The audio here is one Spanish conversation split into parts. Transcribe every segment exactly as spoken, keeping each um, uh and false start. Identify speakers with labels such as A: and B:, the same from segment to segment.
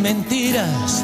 A: mentiras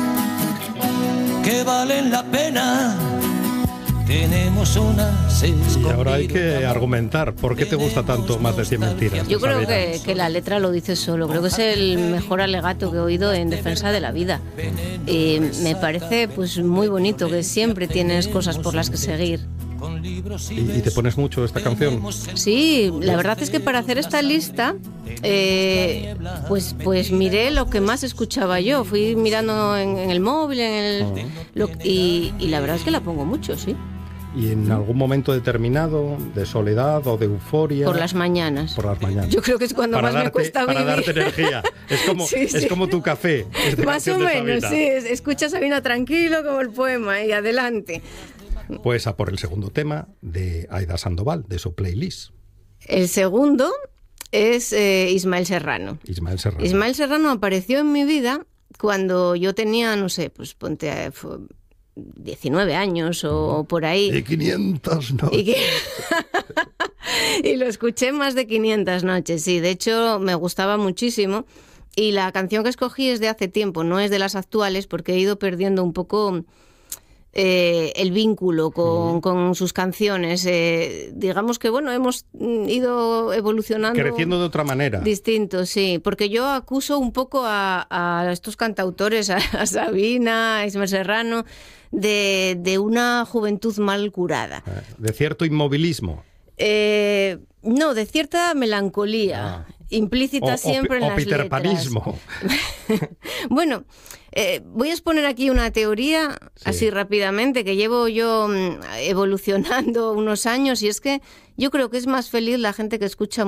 A: que valen la pena. Tenemos unas
B: y ahora hay que argumentar. ¿Por qué te gusta tanto Más de cien mentiras?
C: Yo creo que, que la letra lo dice solo. Creo que es el mejor alegato que he oído en defensa de la vida. Y me parece pues muy bonito, que siempre tienes cosas por las que seguir.
B: ¿Y, y te pones mucho esta canción?
C: Sí, la verdad es que para hacer esta lista eh, pues, pues miré lo que más escuchaba yo. Fui mirando en, en el móvil en el, uh-huh. lo, y, y la verdad es que la pongo mucho, sí.
B: ¿Y en algún momento determinado de soledad o de euforia?
C: Por las mañanas.
B: Por las mañanas.
C: Yo creo que es cuando
B: para
C: más
B: darte,
C: me cuesta
B: para
C: vivir.
B: Para darte energía. Es como, sí, sí. Es como tu café.
C: Más o menos, sí. Escuchas a Sabina tranquilo como el poema y adelante.
B: Pues a por el segundo tema de Aida Sandoval, de su playlist.
C: El segundo es eh, Ismael Serrano.
B: Ismael Serrano.
C: Ismael Serrano apareció en mi vida cuando yo tenía, no sé, pues ponte a, diecinueve años o, o por ahí.
B: De quinientas noches.
C: Y, que... y lo escuché más de quinientas noches, sí. De hecho, me gustaba muchísimo. Y la canción que escogí es de hace tiempo, no es de las actuales, porque he ido perdiendo un poco... Eh, el vínculo con, mm. con sus canciones. Eh, digamos que, bueno, hemos ido evolucionando.
B: Creciendo de otra manera.
C: Distinto, sí. Porque yo acuso un poco a, a estos cantautores, a, a Sabina, a Ismael Serrano, de, de una juventud mal curada.
B: De cierto inmovilismo.
C: Eh, no, de cierta melancolía. Ah. Implícita
B: o,
C: siempre
B: o,
C: en
B: o
C: las
B: peterpanismo.
C: letras. Bueno, eh, voy a exponer aquí una teoría, sí. así rápidamente, que llevo yo evolucionando unos años, y es que yo creo que es más feliz la gente que escucha